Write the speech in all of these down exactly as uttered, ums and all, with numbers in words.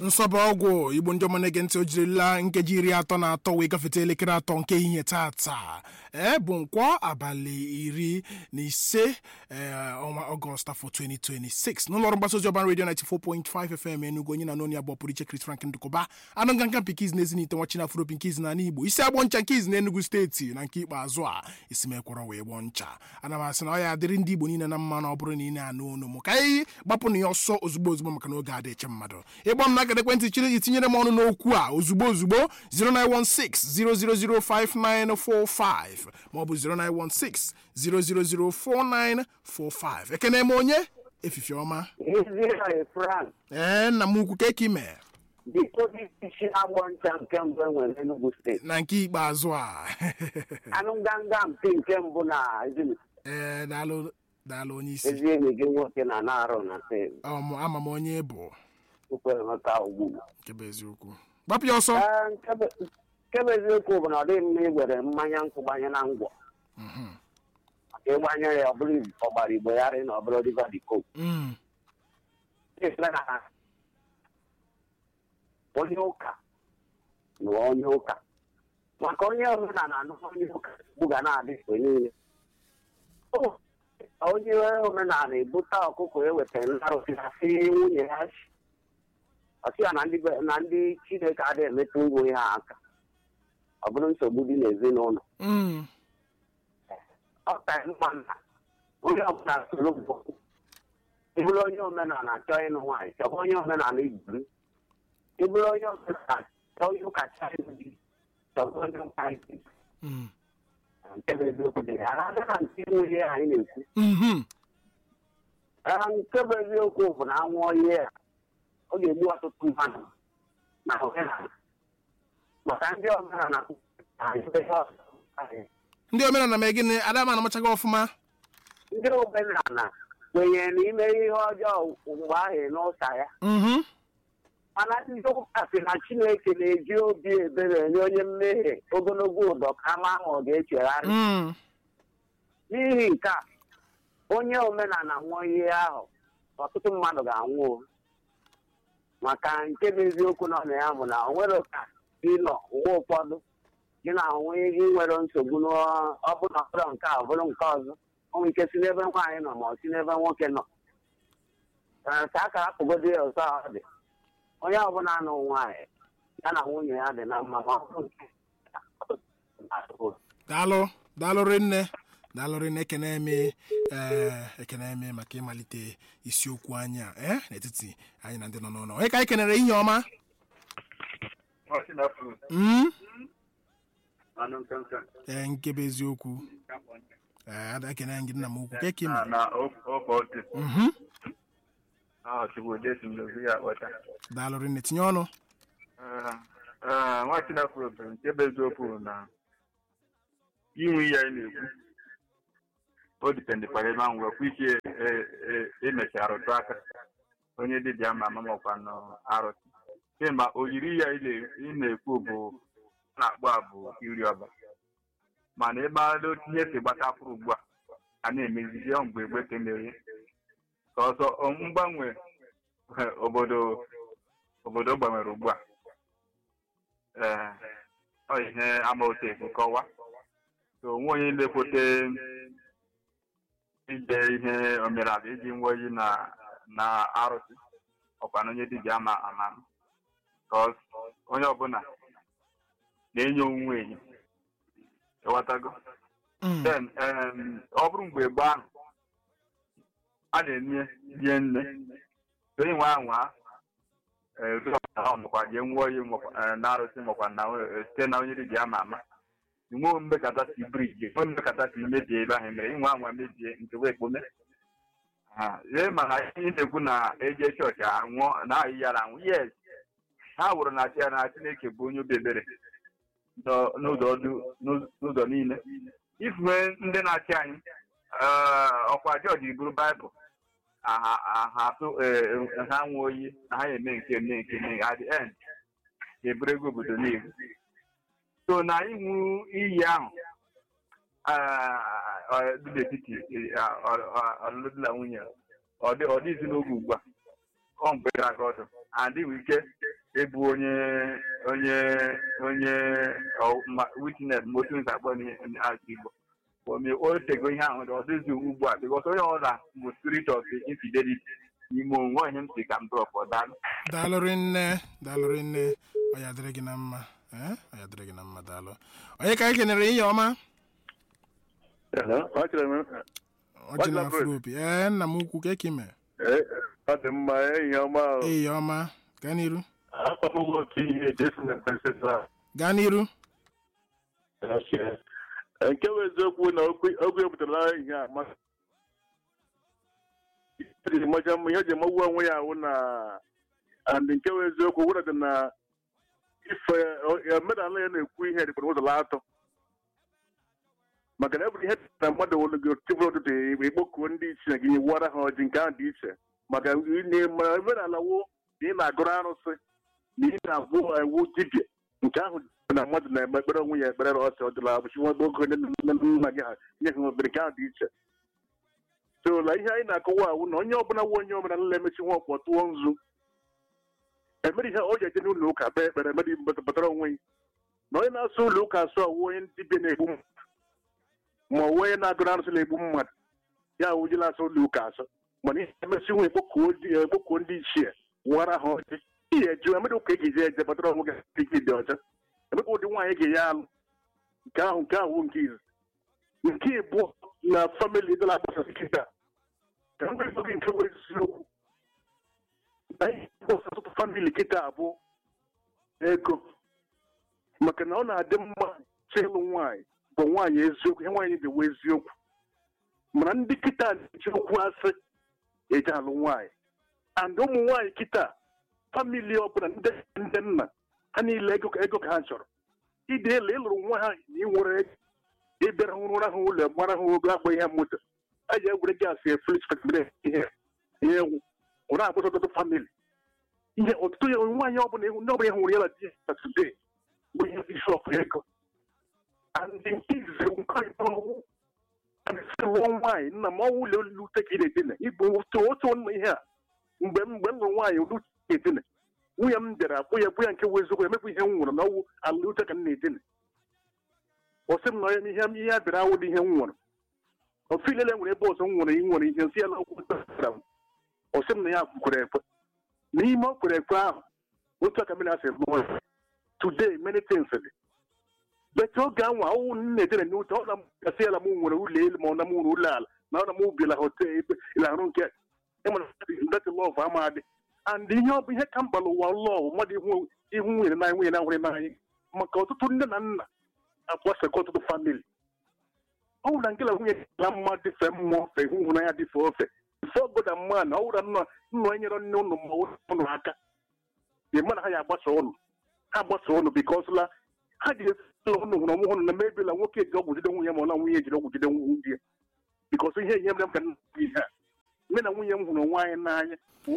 nsọba ọgwụ Igbo ndị ọma na-ege ntị o jirila nkeji iri atọ na atọ wee gafete elekere atọ nke ehihie tata ee bụ nkwọ abalị iri na ise ọnwa Ọgọst afọ twenty twenty-six n'ụlọọrụ mgbasa ozi Urban Radio ninety-four point five F M Enugu onye na n'onye abụọ pụrụ iche Chris Frank Ndụkọba anụ nganga Pinkies na Ezinite nwachi na Afro Pinkies na Igbo isi agbọ ncha Pinkies na Enugu steeti na nke ikpeazụ a isi mekwọrọ wee gbọ ncha ana m asị na ọ ya adịrị ndị Igbo niile na mma na ọ bụrụ na ị na-anụ onu m ka anyị gbapụ na ya ọsọ ozugbo ozugbo maka na oge adị eche mmadụ ịgba m n'aka ekwentị chiri itinyere m ọnụ n'okwu a ozugbo ozugbo zero nine one six zero zero zero five nine four five maọbụ zero nine one six zero zero zero four nine four five. Ekene m onye efife ọma ee nna m ukwu ka eke ime na nke ikpeazụ a anụ nganga mpi nke mbụ na ee daalụ daalụ onye isi ezi enyi gị nwoke na na-arụ na ama m onye bụ nke bụ eziokwu gbapụ ya ọsọ nke bụ eziokwu bụ na ọ dịghị mma igwere mmanya nkwụ gbanye na ngwọ maka ịgbanye ya ọ bụrụ ọgbara igbo ya rị na ọ bụrụ River de Coke onye ụka na onye ụka maka onye omenala anụ onye ụka buga na-adị mgbe niile onye omenala ebute ọkụkọ eweta narụsịasị nwunye ya ọsị ya na ndị Chineke adịghị emetụ ngwa ihe aka ọ bụrụ nsogbu dị n'ezinụlọ ọ ka mma na onye ọbụla soro mbọ ịbụrụ onye omenala chọọ ịnụ nwaanyị chọọ onye omenala iburu ịbụrụ onye omenala chọọ onye ụka chọọ ịnụ di chọọ onye ụka isi nke bụ eziokwu dị ya na na nke nwunye anyị na-ekwu nke bụ eziokwu bụ na anwụọ ihe ya ọ ga-egbu ọtụtụ mmadụ na omenala maka ndị omenala ndị omenala ma gịnị adama na machaga ọfụma ndị omenala kwenyere n'ime ihe ọjọọ mgbe ahụ n'ụsa ya mana ndị ụka sị na Chineke na-eji obi ebere nye onye mmehie ogologo ụdọ ka ama ahụ ọ ga-echegharị n'ihi nke a onye omenala nwụọ ihe ahụ ọtụtụ mmadụ ga-anwụ maka nke bụ eziokwu nọ na ya bụ na o nwere ụka dị nọ mgbe ụfọdụ gị na onwe gị nwere nsogbu n'ọbụla ọbụla nke a bụrụ nke ọzọ o nwere ike si n'ebe nwaanyị nọ ma ọ si n'ebe nwoke nọ ka akara apụgodo ya ọzọ ọ dị onye ọbụla nọ nwaanyị ya na nwunye ya dị na mma ma ọ bụrụ nke daalụ daalụ rinne daalụ rinne ekene eme ee ekene eme maka ịmalite isiokwu anyị a ee n'etiti anyị na ndị nọ n'ụlọ onye ka anyị kenere ihe ọma ee nke bụ eziokwu ee ada ekene gị nna m ukwu ka eke ime daalụ rinne tinye ọnụ nwa Chinafro bụ nke bụ eziokwu na inwe ihe anyị na-ekwu o dipendekwara ebe ahụ nwekwa ike emechi arụtụ aka onye dibịa ma ama makwa n'arụtụ kemgbe oyiri ya ị na-ekwu bụ na-akpọ abụ iri ọba mana ebe otu ihe si gbatakwuru ugbu a a na-emezizi mgbe egbe ka emere ka ọzọ mgbanwe obodo obodo gbanwere ugbu a ee ọ ihe amaotu ekọwa so onwe onye na-ekwote ije ihe omenala iji nwe oyi na na arụsị ọkwa na onye dibịa ama ama ka onye ọbụla na-enye onwe enyi ewatago then ọ bụrụ mgbe egbe ahụ a na-enye die nne onye nwe anwa ọnụkwa jee nwe oyi na arụsị makwa na site na onye dibịa ama ama nwe mmekata si briji nwe mmekata si mebie ebe ahụ mere inwe anwa mebie nke wee kpome ee mana ihe na-ekwu na eje chọọchị anwụọ na ahụ yara anwụ yes ha wụrụ na chi ya na Chineke bụ onye obi ebere n'ụzọ niile ife ndị na-achị anyị ọkwa jọji buru baịbụl ha nwe oyi na ha eme nke eme nke eme at the end ga-eburu ego obodo niile so na ịnwụ iyi ahụ dị n'etiti ọlụlụ di na nwunye ọ dịghịzi n'oge ugbu a ọ mgbe gara aga ọdụ adịghị ike ebu onye onye onye witness motu nza akpọ n'asụ Igbo ome o tego ihe ahụ dị ọdịzi ugbu a because onye ọbụla bụ spirit of infidelity n'ime onwe onye m si ka m drọpụ daalụ daalụrị nne daalụrị nne ọ ya dịrị gị na mma ee ọ ya dịrị gị na mma daalụ onye ka anyị kenere ihe ọma ọjị na afro opi ee nna m ukwu ka eke mee ọ dị mma ihe ọma ihe ọma gaa n'iru akpọpụgo otu ihe jesu na pesesa gaa n'iru nke bụ eziokwu na okwu epụtara ihe a macha mma ihe ji emegbu onwe ya ahụ na and nke bụ eziokwu wụra dị na ife omenala ya na-ekwu ihe dịkwara ụzọ atọ maka na ebụrụ ihe na mmadụ wolu gị tibụrụ ụtụtụ ikpokuo ndị iche gị wara ha ọjị nke ahụ dị iche maka omenala wo na ị na-agụrụ arụsị na ị na-abụ iwu dibịa nke ahụ na mmadụ na-eme ekpere onwe ya ekpere ọsị ọdịla abụchi nwa oge nna gị ha nye ha obere nke ahụ dị iche so na ihe anyị na-akọwa awụ na onye ọbụla nwe onye omenala na-emechi nwa ọkpọ tụọ nzu emere ihe o ji eje n'ụlọ ụka kpee ekpere emere batara onwe ya na onye na-asụ ụlọ ụka asụ awụ onye dibịa na-egbu mmadụ ma ọ onye na-agụrụ arụsị na-egbu mmadụ ya awụjila asụ ụlọ ụka asụ mana ihe emesi nwe ekpokuo ndị ichie wara ha ọjị ihe eju emere ụka eji eje batara onwe gị ike dị ọcha emekwa ụdị nwaanyị ga-enye alụ nke ahụ nke ahụ nke izu nke ịbụọ na famili dị na-agbasasị kịta ka m gwa gị nke nwere isiokwu na ihe ọtụtụ famili kịta abụọ ego maka na ọ na-adị mma chịlụ nwaanyị bụ nwaanyị eziokwu ihe nwaanyị ga-ewe eziokwu mana ndị kịta na-eji okwu asị eji alụ nwaanyị and ụmụ nwaanyị kịta famili ọbụla ndị nna ha niile ego ka ha chọrọ ide ele ịlụrụ nwa ha na ịnwere ego ịbịara hụrụ ụra ha ụlọ gbara ha ogo agba ihe moto a ji egwere gị asị eflis ihe ihe egwu ụra agbụta ọtụtụ famili ihe ọtụtụ ya nwaanyị ọbụla ndị ọbụla hụrụ ya na di ya today bụ ihe bishọp ego andị nke izizi nke ọgwụ adịsịrụọ nwaanyị nna m ọnwụ ụlọ lute ka ị na-edina ịbụ otu ihe a mgbe mgbe m lụrụ nwaanyị lute ka edina nwunye m bịara akpụ ya bụ ya nke wee eziokwu emekwa ihe m nwụrụ na ọwụ ala ute ka m na-edina ọsị m na onye ihe ihe a bịara awụ dị ihe m nwụrụ ofe ilele nwere ebe ọzọ m nwere ị nwere ihe nsị ya na ọkwụtara m ọsị m na ya kwere ekwe n'ime ọ kwere ekwe ahụ otu aka mmiri asị lụọ today many things dị bete oge anwa ọwụ na-edere n'ute ọ na m gasị ya na m nwere ụlọ elu ma ọ na m nwere ụlọ ala na ọ na m ubiela hotel ịlarụ nke ịmara ndetị lọv amadị and ihe ọ bụ ihe ka mkpa n'ụwa lọọ mmadụ ihu ihu nwere na nwunye na nwere n'anyị maka ọtụtụ nne na nna agbasakọ ọtụtụ famili ọ wụrụ na nke na nwunye na mma dịfe mmụọ fe ihu hụnanya dịfe ofe ife ọgụda mma na ọ wụra nna nna enyere nne ụnụ ma ụnụ aka dị mma na ha ya agbasa ụnụ ha agbasa ụnụ bikos la ha ji esi ụnụ hụrụ ọmụ hụrụ na mebila nwoke ji ọgwụ jide nwunye ma ọ na nwunye jiri ọgwụ jide nwunye bikos ihe ihe mere m ka ihe a mme na nwunye m hụrụ nwaanyị n'anya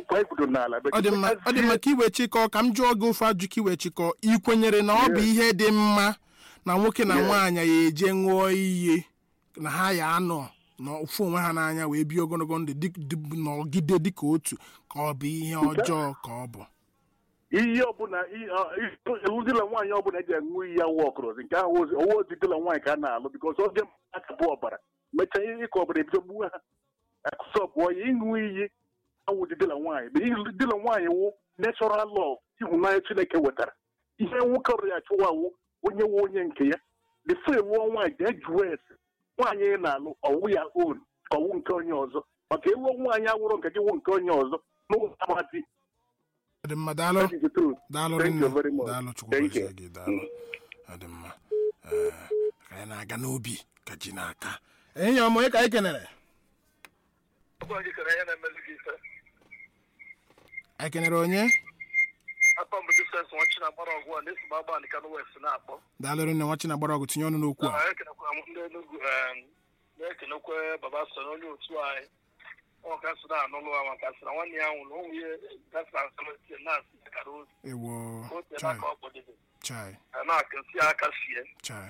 ọ dị mma ka iwe chịkọ ka m jụọ gị ofe ajụ ka iwe chịkọ ị kwenyere na ọ bụ ihe dị mma na nwoke na nwaanyị ya eje ṅụọ iyi na ha ya anọ na ofu onwe ha n'anya wee bie ogologo ndụ nọgide dịka otu ka ọ bụ ihe ọjọọ ka ọ bụ iyi ọbụla ụdịla nwaanyị ọbụla eji aṅụ iyi ya wọkụrụzi nke ahụ owo ojidịla nwaanyị ka a na-alụ bikọs oge akabụ ọbara mechaa ihe ịka ọbara ebido gbuo ha akụsọpụọ ya ịṅụ iyi awụdị dịla nwaanyị bụ dịla nwaanyị wụ natural law ịhụnanya Chineke wetara ihe nwoke ọrụ ya chụwa awụ onye nwe onye nke ya the same lụọ nwaanyị jee jụọ ese nwaanyị na-alụ ọwụ ya on ọwụ nke onye ọzọ maka ịlụọ nwaanyị awụrụ nke gị wụ nke onye ọzọ n'ụlọ amadị dị mma daalụ daalụ daalụ chukwu gị daalụ dị mma ka anyị na-aga n'obi ka ji n'aka enyi ọmụ onye ka anyị kenere anyị kenere onye daalụrụ nne nwachi na-agbara ọgụ tinye ọnụ n'okwu a na-ekenekwe baba so n'onye otu anyị ọ ka sị na anụlụ a maka sị na nwanne ya nwụrụ onwe ihe gasị asịrị na-asị kara ozi ewo chai na-akasị aka sie chai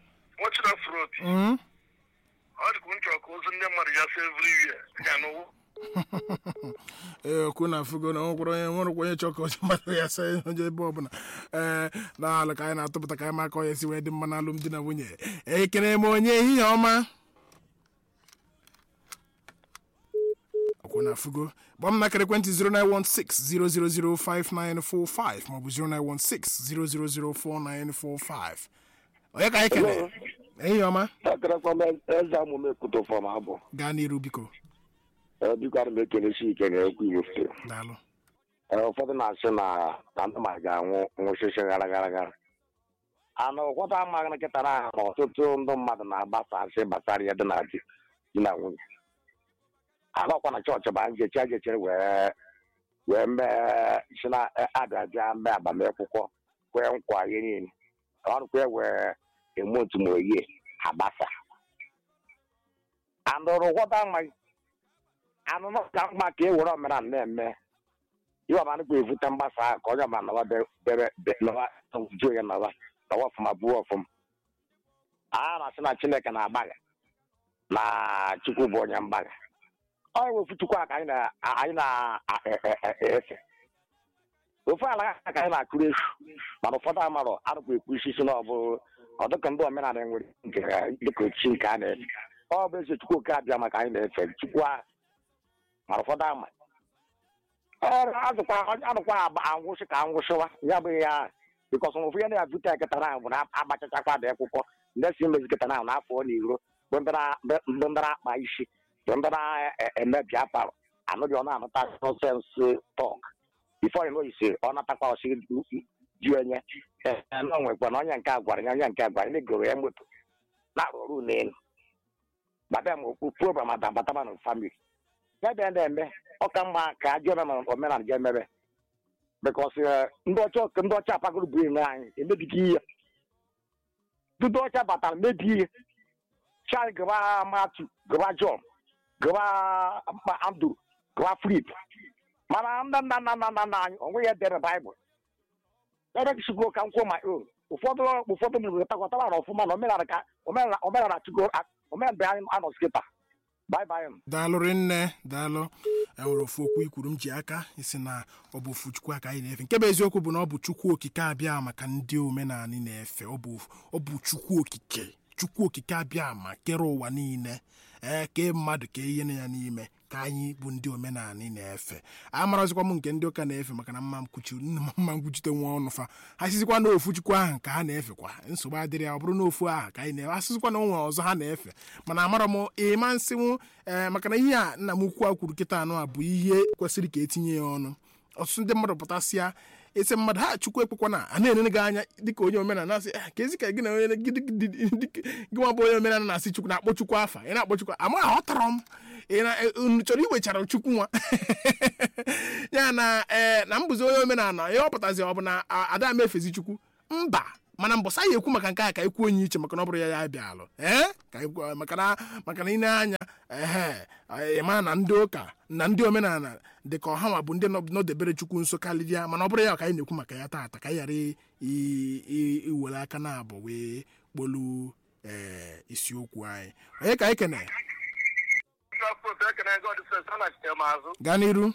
nwachina frot ọ dịkwa nchọ ka ozu ndị mmadụ ya si everywhere ya n'ụwụ ee kuna fugo na nkwụrụ onye nwere onye chọkọ onye mmadụ ya sa onye ebe ọbụla ee na-alụ ka anyị na-atụpụta ka anyị maka onye si wee dị mma n'alụmdi na nwunye ekene m onye ehihie ọma kuna fugo gbam na ekwentị zero nine one six zero zero zero five nine four five maọbụ zero nine one six zero zero zero four nine four five onye ka anyị kene ehihie ọma gaa n'iru biko biko ana m ekelesi ike na-ekwu igbo fute daalụ ụfọdụ na-asị na ndị ma ga-anwụ nwụchichi gara gara gara ana ụkwọta amaghị na nkịta na na ọtụtụ ndị mmadụ na-agbasa asị gbasara ya dị na di di na nwunye anọkwa na chọọchị ba njechi ajechere wee wee mee si na abịa bịa mee agbamakwụkwọ kwee nkwa ihe niile ọrụkwe wee eme otu ma oyi agbasa andụrụ ụkwọta amaghị anụnụ ka mma ka e were omenala na-eme ihe ọma nụkwa evute mgbasa ahụ ka onye ọma nọwa debe nọwa ju onye nọwa nọwa ọfụma buo ọfụma a na-asị na Chineke na-agbaga na Chukwu bụ onye mgbaga ọ wefu Chukwu a ka anyị na-efe ofe ala ka anyị na-akụrụ efu mana ụfọdụ amarọ arụkwa ekwu isi si na ọ bụ ọdụka ndị omenala nwere nke dịka chi nke a na-efe ọ bụ eze Chukwu oke abịa maka anyị na-efe Chukwu ahụ mara ụfọdụ ama adụkwa anwụsị ka anwụsịwa ya bụ ya bikọs ụfụ ya na-abute eketara ahụ bụ na agbachachakwa dị akwụkwọ ndị si meziketara ahụ n'afọ n'iro bụ ndị ndara akpa isi bụ ndị na-emebi aparụ anụghị ọ na-anụta nọsensị tọk bifo ya n'oyisi ọ natakwa ọsị ji onye na nwekwa na onye nke a gwara ya onye nke a gwara ndị goro ya moto na-arụ ọrụ n'elu gbata ma okpu program adabatama na famili ya bịa na-eme ọka mma ka ajọ omenala ga emebe bikọs ndị ọcha ndị ọcha apagoro bụ ime anyị emebighị ihe ndị ọcha batara mebie ihe chai gaba matu gaba John gaba Andrew gaba Filip mana nna nna nna nna nna anyị onwe ya dere baịbụl ebe kịchikwo ka nkwụ ma ụfọdụ ụfọdụ bụ takwatara na ọfụma na omenala ka omenala chukwu omenala anyị anọzi kịta daalụ rinne daalụ enwere ofu okwu ikwuru m ji aka isi na ọ bụ ofu Chukwu aka anyị na-efe nke bụ eziokwu bụ na ọ bụ Chukwu okike abịa maka ndị omenala na-efe ọ bụ Chukwu okike Chukwu okike abịa ma kere ụwa niile ee kee mmadụ ka ihe na ya n'ime ka anyị bụ ndị omenala na-efe amarazikwa m nke ndị ụka na-efe maka na mma mma nkwuchite nwa ọnụ fa ha sizikwa na ofu Chukwu ahụ ka ha na-efekwa nsogbu adịrị ya ọ bụrụ na ofu ahụ ka anyị na-efe asịzikwa na onwe ọzọ ha na-efe mana amara m ịma nsịnwụ ee maka na ihe a nna m ukwu a kwuru kịta anụ a bụ ihe kwesịrị ka etinye ya ọnụ ọtụtụ ndị mmadụ pụtasịa ese mmadụ ha Chukwu ekpekwa na a na-enene gị anya dịka onye omenala na-asị ka ezi ka gị na onye gị nwa bụ onye omenala na-asị Chukwu na-akpọ Chukwu afa ị na-akpọ Chukwu ama aghọtara m ị chọrọ iwechara Chukwu nwa ya na ee na mbụzi onye omenala ihe ọ pụtazi ọ bụ na ada m efezi Chukwu mba mana mbọsa ya ekwu maka nke a ka ekwu onye iche maka na ọ bụrụ ya ya bịa alụ ee ka maka na maka na ị na-anya ehe ịma na ndị ụka na ndị omenala dị ka ọha nwa bụ ndị nọdebere Chukwu nso karịa mana ọ bụrụ ya ka anyị na-ekwu maka ya taata ka anyị ghara iwere aka na abụ wee kpolu ee isiokwu anyị onye ka anyị kene gaa n'iru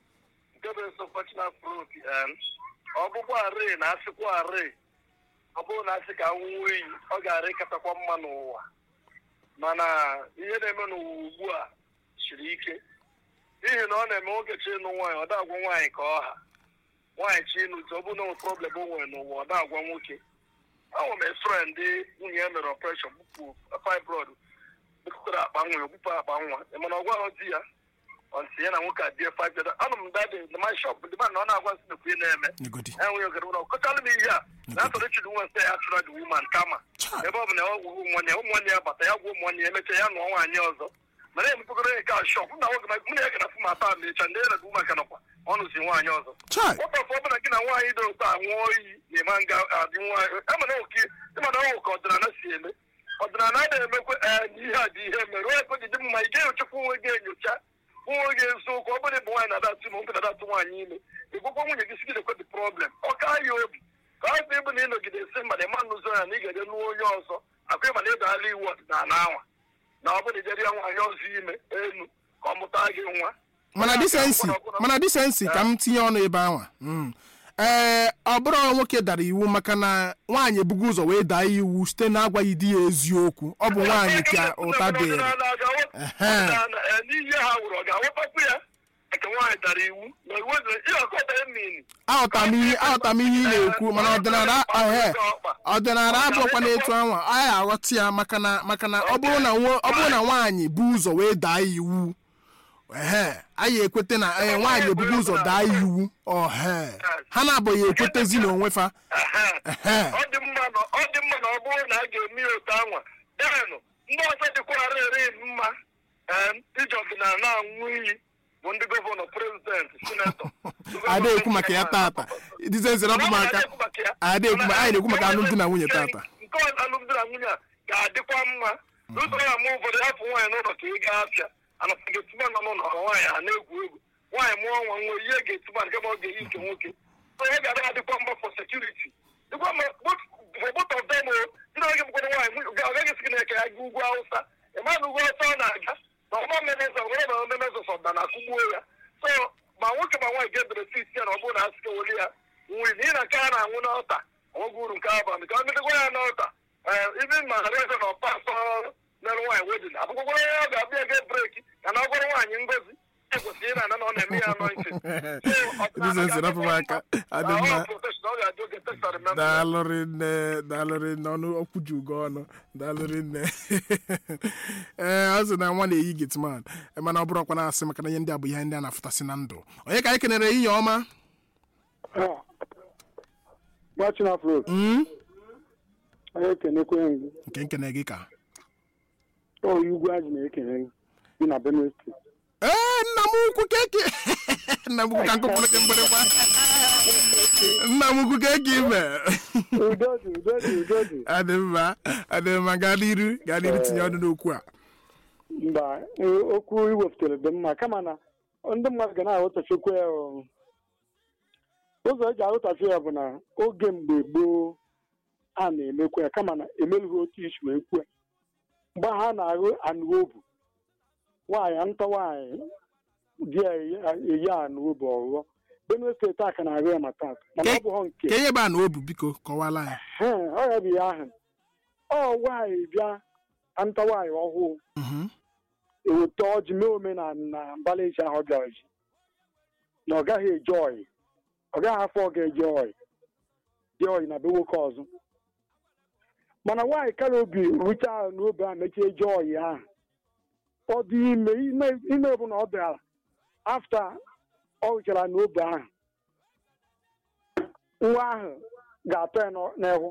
ọgbụgbọ arị na asịkwa arị ọ bụrụ na asị ka nwụọ iyi ọ ga-arị katakwa mma n'ụwa mana ihe na-eme n'ụwa ugbu a siri ike n'ihi na ọ na-eme nwoke chi ịnụ nwaanyị ọ da-agwa nwaanyị ka ọha nwaanyị chi ịnụ ọ bụrụ na nwe problem o nwere n'ụwa ọ da-agwa nwoke ahụ m efere ndị nwunye ya mere ọpreshọn bupụ fibroid bupụtara akpa nwa obupụ akpa nwa mana ọ gwaghị di ya ọntị ya na nwoke a die five anụ m dadị na my shop ndị na ọ na-agwa nsị nekwu ihe na-eme enweghị ogere ụlọ kọchalụ m ihe a na-atọrọ chiri nwe nsị ya chụra dị woman kama ebe ọ bụ na ya gwụrụ ụmụnne ya ụmụnne ya bata ya gwụ ụmụnne ya emechaa ya nụọ nwaanyị ọzọ mana emepegoro nke a shop na nwoke mụ na ya gara fụ mata mecha ndị ya na maka nọkwa ọnụzi nwaanyị ọzọ ụtọfọ ọ bụla gị na nwaanyị dị ụtọ a nwụọ iyi na-eme nga adị nwaanyị emana oke ịmana ọnwụ ka ọdịnala si eme ọdịnala a na-emekwe ee na ihe a dị ihe mere onye kwe dị mma ị ga-enyochakwa onwe gị enyocha nwa oge eziokwu ọ bụrụ bụ nwaanyị na-adatụ ma nwoke na-adatụ nwaanyị ime ịgwụkwa nwunye gị si gị ekwe dị problem ọ ka ya obi ka ọ bụ ịbụ na ịnọgide esi mmadụ ịma n'ụzọ ya na ị ga-eje n'uwe onye ọzọ akwa ịma na ịdala iwu ọdịnala anwa na ọ bụrụ ijere ya nwaanyị ọzọ ime elu ka ọ mụta gị nwa mana disensi mana disensi ka m tinye ọnụ ebe ahụ ee ọ bụrụ nwoke dara iwu maka na nwaanyị ebugo ụzọ wee daa iwu site na agwaghị di ya eziokwu ọ bụ nwaanyị ka ụta dịrị n'ihe ha wụrụ ọ ga-aghọtakwu ya ka nwaanyị dara iwu na iwu ihe ọkọta mmiri aghọta m ihe ị na-ekwu mana ọdịnala ọdịnala abụọkwa n'etu anwa anyị aghọta ya maka na maka na ọ bụrụ na nwaanyị bụ ụzọ wee daa iwu ehe anyị ekwete na nwaanyị ebugo ụzọ daa iwu ọhe ha na-abụghị ekwetezi n'onwe fa ọ dị mma na ọ bụrụ na a ga-eme ya otu anwa denụ ndị ọzọ dịkwararịrị mma iji ọdịnala na-anwụ iyi bụ ndị gọvanọ prezidenti sinetọ ada ekwu maka ya tata dizenzi rapụ maka ada ekwu anyị na-ekwu maka alụmdi na nwunye tata nke alụmdi na nwunye a ga-adịkwa mma n'ụzọ ya ma ụfọdụ hapụ nwaanyị n'ụlọ ka ị gaa afịa anapụ ga-etuba nọ n'ụlọ nwaanyị ha na-egwu egwu nwaanyị mụọ nwa nwa ihe ga-etuba nke ma ọ ga-eyi nke nwoke onye ga-adị adịkwa mma for security dịkwa mma for both of them o ndị na-aga bụkwara nwaanyị ọ gaghị esi na eke ya ga ugwu Awụsa ịma na ugwu Awụsa ọ na-aga na ọma mmemeze ọbụrụ na mmemeze sọda na akụgbuo ya so ma nwoke ma nwaanyị ga-edere isi ya na ọ bụrụ na a sike weli ya nri n'ihi na nke a na-anwụ n'ọta ọgwụ uru nke abalị ka ọ medekwa ya n'ọta ibi ma reze na ọpa asọ mere nwaanyị wedin abụkwara ya ọ ga-abịa ga breki ka na ọ gwara nwaanyị ngozi ekwesịrị ịna ana na ọ na-eme ya anọnti daalụrị nne daalụrị nne ọnụ okwu ji ugo ọnụ daalụrị nne ee ọ sị na nwa na-eyi gitman mana ọ bụrụ ọkwa na-asị maka na ihe ndị a bụ ihe ndị a na-afụtasị na ndụ onye ka anyị kenere ihe ọma nke nkene gị ka ugwu ajị na-ekene gị na Benue Steeti. ee nna m ukwu keke nna m ukwu ka nkụpụrụ gị mgbịrịgba nna m ukwu keke ime adị mma adị mma gaa n'iru gaa n'iru tinye ọnụ n'okwu a mba okwu iwepụtara dị mma kama na ndị mmadụ ga na-aghọtachekwa ya ụzọ eji aghọtachi ya bụ na oge mgbe gboo a na-emekwa ya kama na emelughị otu isi wee kwuo mgbe ha na-aghụ anụobu nwaanyị ntọ nwaanyị di ya eyi anụobu ọghụghọ Benue Steeti aka na-aghụ ya ma tata mana ọ bụghọ nke ka ihe bụ anụobu biko kọwala ya ọ ya bụ ya ahụ ọ nwaanyị bịa ntọ nwaanyị ọhụụ eweta ọjị mee omenala na mbalaezi ahụ bịara ji na ọ gaghị eje ọyị ọ gaghị afọ ọ ga-eje ọyị dị ọyị na be nwoke ọzọ mana nwaanyị kara obi rucha ahụ n'obi a mechie eje ọyị ahụ ọ dị ime ime bụ na ọ bịara afta ọ rụchara n'obi ahụ nwa ahụ ga-atọ ya n'ihu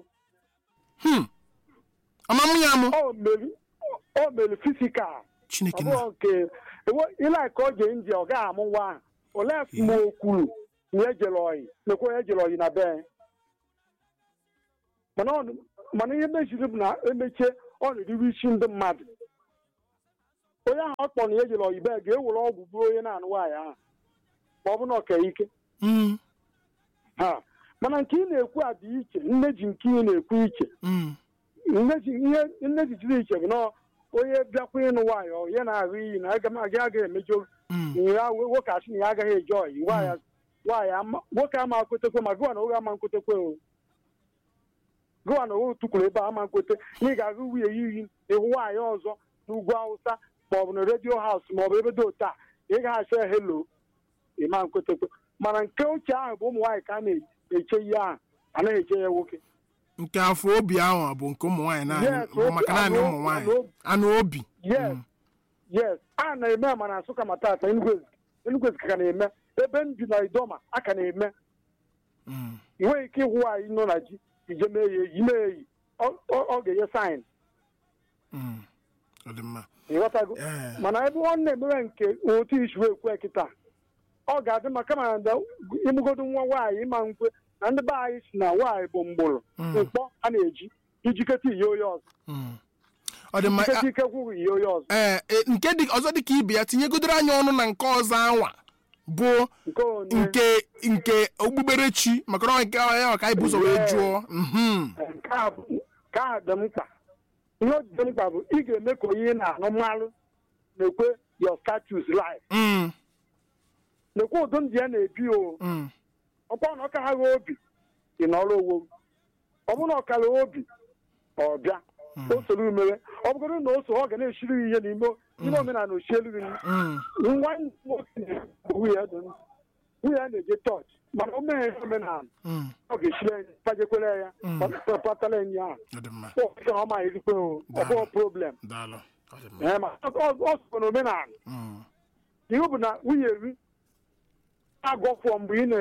o mere fisikal ọ bụrụ nke ile ka ọ jee nje ọ gaghị amụ nwa ahụ olee ma o kwuru na ejere ọyị nekwa ya ejere ọyị na be mana ihe mechiri bụ na emechie ọ na-eriwe isi ndị mmadụ onye ahụ ọ kpọrọ na ejere ọyị be ga-ewere ọgwụ bụrụ onye na-anụ nwaanyị ahụ ma ọ bụ na ọka ike ha mana nke ị na-ekwu a dị iche nne ji nke ị na-ekwu iche nne ji jiri iche bụ na onye bịakwa ịnụ nwaanyị ya na-ahụ iyi na agaghị agaghị emejọ ya nwoke asị na ya agaghị eje ọyị nwaanyị nwoke ama nkwetekwe ma gụwa na oge ama nkwetekwe o gụwa na oge tukwuru ebe a ama nkwete na ị ga-agụ nwunye ya iyi ịhụ nwaanyị ọzọ n'ugwu Awụsa maọbụ na redio haus maọbụ ebe dị otu a ị ga-asị helo ịma nkwetekwe mana nke ochie ahụ bụ ụmụ nwaanyị ka a na-eche ihe ahụ anaghị eche ya nwoke nke afọ obi ahụ bụ nke ụmụ nwaanyị naanị maka naanị ụmụ nwaanyị anụ obi yes a na-eme ma na Nsụka ma tata Enugu Ezike ka na-eme ebe m bi na Idoma a ka na-eme ị nweghị ike ịhụ nwaanyị nọ na ji ije mee ya eyi mee eyi ọ ga-enye saịn ịghọtago mana ebe ọ na-emere nke otu isi wee kwe kịta ọ ga-adị maka ma ịmụgodo nwa nwaanyị ịma nkwe na ndị be anyị si na nwaanyị bụ mgbụrụ mkpọ a na-eji ijikọta ihe onye ọzọ ike gwụrụ ihe onye ọzọ ee nke ọzọ dị ka ibe ya tinyegodoro anya ọnụ na nke ọzọ anwa bụ nke nke okpukperechi maka na nke ya maka anyị bụ ụzọ wee jụọ nke ahụ dị mkpa ihe dị mkpa bụ ị ga-eme ka onye na-anụ mmalụ na-ekwe your status life nekwa ụdị ndị ya na-ebi o ọkwa na ọka ha gha obi ị nọrọ owo ọ bụrụ na ọkara obi ọ bịa o soro umere ọ bụgoro na o so ọ ga na-eshiri ihe n'ime ime omenala ochielu nwa nwunye ya na-eje chọọchị mana o meghe omenala ọ ga-eshiri pajekwere ya patala enyi ahụ ọ ma erikwe ọ bụ problem ọ sokwa na omenala ihe bụ na nwunye eri agọfọ mgbe ị na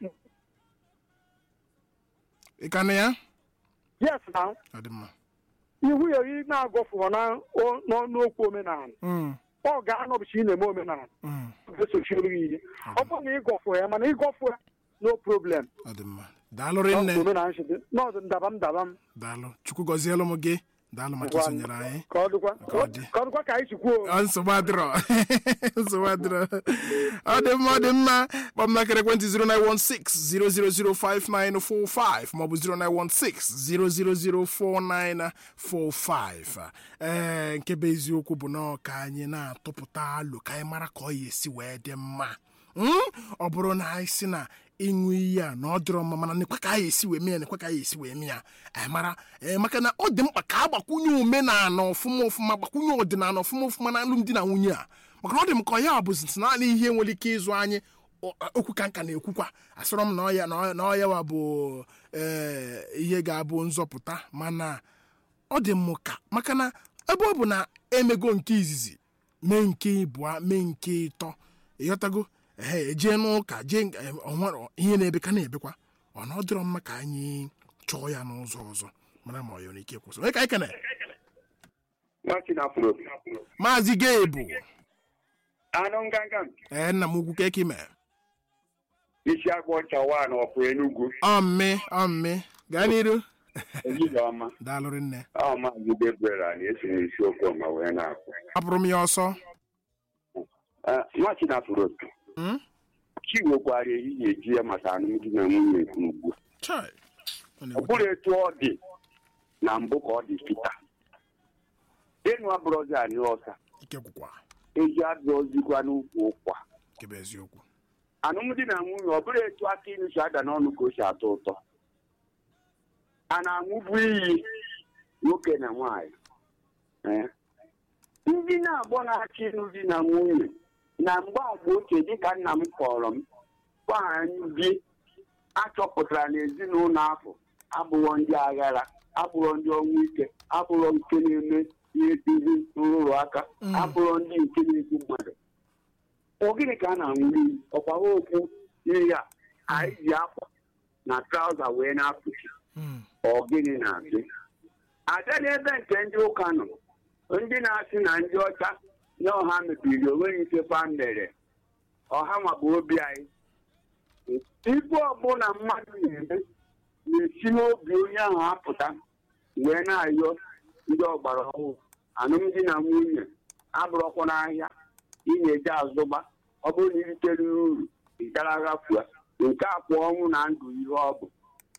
ị ka na ya yes na iwu ya ị na-agọfọ n'okwu omenala ọ ga-anọbụchi ị na-eme omenala esochiru ihe ọ bụrụ na ịgọfọ ya mana ịgọfọ ya no problem daalụ rinne n'ọdụ ndaba m daba m daalụ chukwu gọzielu m gị daalụ maka isonyere anyị ka ọ dịkwa ka anyị chikwuo nsogbu adịrọ nsogbu adịrọ ọ dị mma ọ dị mma kpọm nakara ekwentị zero nine one six zero zero zero five nine four five maọbụ zero nine one six zero zero zero four nine four five. ee nke bụ eziokwu bụ na ka anyị na-atụpụta alụ ka anyị mara ka ọ ya esi wee dị mma ọ bụrụ na anyị si na ịṅụ iyi a na ọ dịrọ mma mana nekwa ka anyị esi wee mee ya nekwa ka anyị esi wee mee ya anyị mara maka na ọ dị mkpa ka a gbakwunye omenala ọfụma ọfụma gbakwunye ọdịnala ọfụma ọfụma na alụmdi na nwunye a maka na ọ dị m ka ya bụzi naanị ihe nwere ike ịzụ anyị okwu ka nka na-ekwukwa asọrọ m na ọya na ọya wa bụ ihe ga-abụ nzọpụta mana ọ dị m ka maka na ebe ọ bụ na emego nke izizi mee nke ịbụa mee nke ịtọ ịghọtago ee jee n'ụka jee onwere ihe na-ebe ka na-ebekwa ọ na ọ dịrọ mma ka anyị chọọ ya n'ụzọ ọzọ mara ma ọ yọrọ ike kwụsị onye ka anyị kene maazị Gebu anụ nganga ee nna m ugwu ka eke ime isi agwọ chawa na ọkụ Enugu ọmme ọmme gaa n'iru ọma daalụrị nne ọ maazị Gabriel na-esi n'isi okwu ma wee na-akwụ hapụrụ m ya ọsọ nwa Chinafụrụ otu chi nwekwara ehihie eji ya maka alụmdi na nwunye ugbu ọ bụrụ etu ọ dị na mbụ ka ọ dị kịta enu abụrụzi anyị ọsa eji adụozikwa n'ukwu ụkwa alụmdi na nwunye ọ bụrụ etu aka inu si ada n'ọnụ ka o si atọ ụtọ a na-aṅụbu iyi nwoke na nwaanyị ndị na-agbọ na-achị ịnụ di na nwunye na mgbe agba ochie dịka nna m kpọrọ m gwa ndị achọpụtara n'ezinụlọ ahụ abụghọ ndị aghara abụghọ ndị ọnwụ ike abụghọ nke na-eme ihe tiri nrụrụ aka abụghọ ndị nke na-egbu mmadụ ogịnị ka a na-anwụrụ iyi ọkwara okwu ihe a anyị ji akwa na trauza wee na-apụchi ogịnị na-asị ada n'ebe nke ndị ụka nọ ndị na-asị na ndị ọcha nye ọha mebiri onweghị ifefa mere ọha nwabụ obi anyị ife ọbụla mmadụ na-eme na-esi n'obi onye ahụ apụta wee na-ayọ ndị ọgbara ọhụụ alụmdi na nwunye abụrụkwa n'ahịa ị na-eje azụba ọ bụrụ na iritere uru ịtara ghafua nke akwa ọnwụ na ndụ ihe ọ bụ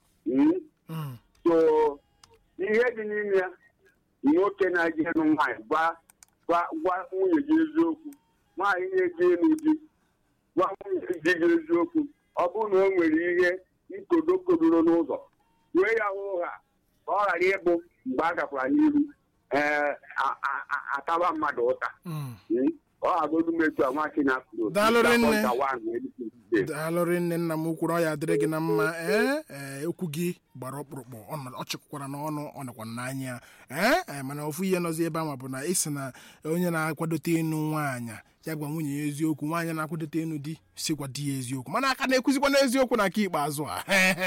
so ihe dị n'ime ya nwoke na-eje nụ nwaanyị gwa gwa nwunye gị eziokwu nwaanyị na-eje elu di gwa nwunye di gị eziokwu ọ bụrụ na o nwere ihe nkodo kodoro n'ụzọ wee ya hụ ha ka ọ ghara ịbụ mgbe a gakwara n'ihu ee ataba mmadụ ụta ọ ga-agodu metu a nwachi na daalụrị nne nna m kwuru ọ ya dịrị gị na mma ee ee okwu gị gbara ọkpụrụkpụ ọ chịkwara n'ọnụ ọ nọkwa n'anya ee mana ofu ihe nọzi ebe ahụ bụ na isi na onye na-akwadote ịnụ nwaanyị ya gwa nwunye ya eziokwu nwaanyị na-akwadote ịnụ di sikwa di ya eziokwu mana aka na-ekwuzikwa n'eziokwu na aka ikpeazụ a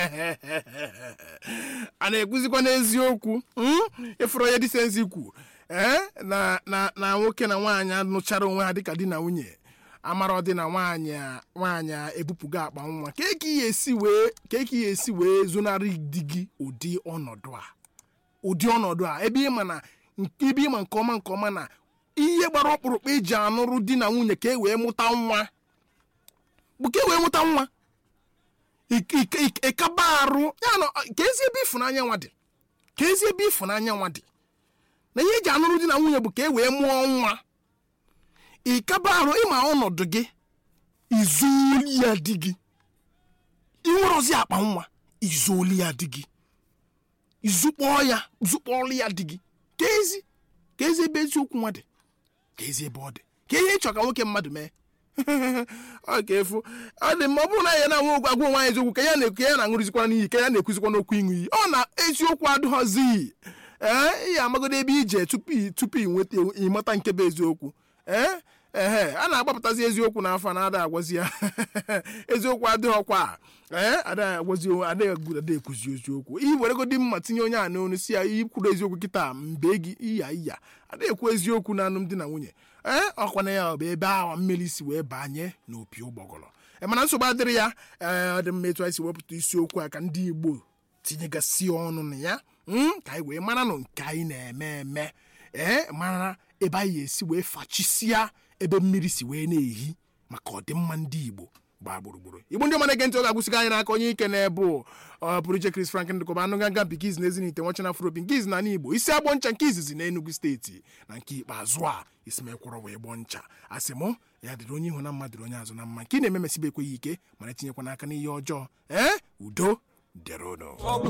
a na-ekwuzikwa n'eziokwu ịfụrụ onye disensi kwu ee na na na nwoke na nwaanyị anụchara onwe ha dịka di na nwunye amara ọ dị na nwaanyị nwaanyị ebupụgo akpa nwa ka eke ihe esi wee ka eke ihe esi wee zonarị di gị ụdị ọnọdụ a ụdị ọnọdụ a ebe ịma na ebe ịma nke ọma nke ọma na ihe gbara ọkpụrụkpụ eji anụrụ di na nwunye ka e wee mụta nwa bụ ka e wee mụta nwa ịkaba arụ ya na ka ezi ebe ịfụnanya nwa dị ka ezi ebe ịfụnanya nwa dị na ihe eji anụrụ di na nwunye bụ ka e wee mụọ nwa ịkaba arụ ịma ọnọdụ gị izuli ya di gị inwere ozi akpa nwa izuli ya di gị izukpọ ya zukpọrọ ya di gị ka ezi ka ezi ebe eziokwu nwa dị ka ezi ebe ọ dị ka ihe ịchọ ka nwoke mmadụ mee ọ ga-efu ọ dị mma ọ bụrụ na ya na-anwe ogwu agwụ nwaanyị eziokwu ka ya na-ekwu ya na-aṅụrịzikwa n'iyi ka ya na-ekwuzikwa n'okwu ịṅụ iyi ọ na eziokwu adịghọzi ee ya amagodo ebe ije tupu tupu inweta ịmata nke bụ eziokwu ee ehe a na-agbapụtazi eziokwu n'afọ na-ada agwazi ya eziokwu adịghọkwa ee ada agwazi adịghị ada ekwuzi eziokwu i weregodi mma tinye onye a n'onu si ya ikwuru eziokwu kịta mbe gị iya iya ada ekwu eziokwu na alụmdi na nwunye ee ọkwana ya ọ bụ ebe ahụ mmiri si wee banye n'opi ụgbọgọrọ mana nsogbu adịrị ya ee ọ dị mma etu anyị si wepụta isiokwu a ka ndị Igbo tinyegasị ọnụ na ya ka anyị wee mara nụ nke anyị na-eme eme ee mara ebe anyị esi wee fachisịa ebe mmiri si wee na-ehi maka ọdịmma ndị Igbo gbaa gburugburu Igbo ndị ọma na-ege ntị ọ ga-agwụsịga anyị n'aka onye ike na-ebu ọ pụrụ iche Chris Franklin Ndụkọba anụ gaga bikiz na ezinite nwachana afropi nke izi na Igbo isi agbọ ncha nke izizi na Enugu steeti na nke ikpeazụ a isi mekwọrọ wee gbọ ncha asị mụ ya dịrị onye ihu na mma dịrị onye azụ na mma nke ị na-eme mesibekweghị ike mana etinyekwa n'aka n'ihe ọjọọ ee udo dịrị ụnụ